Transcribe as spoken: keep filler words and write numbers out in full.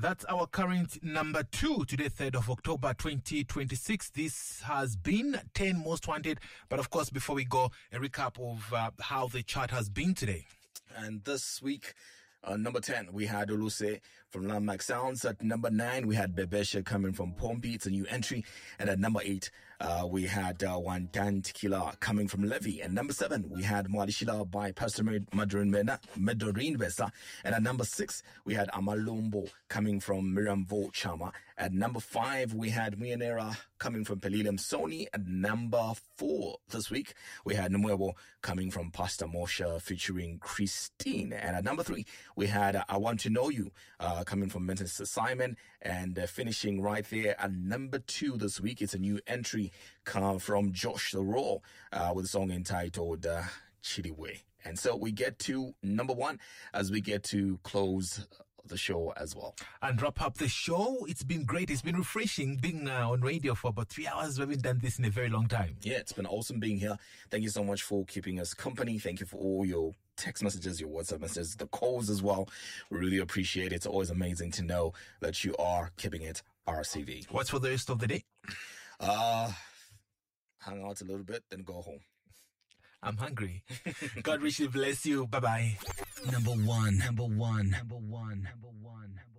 That's our current number two today, third of October twenty twenty-six. This has been ten Most Wanted. But of course, before we go, a recap of uh, how the chart has been today. And this week, Uh, number ten, we had Oluse from Landmark Sounds. At number nine, we had Bebesha coming from Pompi. It's a new entry. And at number eight, uh, we had uh, Wantan Tequila coming from Levy. And number seven, we had Mwalishila by Pastor Madorin Besa. And at number six, we had Amalumbo coming from Miriam Vo Chama. At number five, we had Mionera coming from Pelilim Sony. At number four this week, we had Numuebo coming from Pastor Moshe featuring Christine. And at number three, we had uh, I Want to Know You uh, coming from Mister Simon. And uh, finishing right there at number two this week, it's a new entry come from Josh the Raw uh, with a song entitled uh, Chiliwe. And so we get to number one as we get to close the show as well. And wrap up the show. It's been great. It's been refreshing being uh, on radio for about three hours. We haven't done this in a very long time. Yeah, it's been awesome being here. Thank you so much for keeping us company. Thank you for all your text messages, your WhatsApp messages, the calls as well. We really appreciate it. It's always amazing to know that you are keeping it R C V. What's for the rest of the day? Uh, hang out a little bit, then go home. I'm hungry. God richly bless you. Bye-bye. Number one, number one, number one, number one, number one.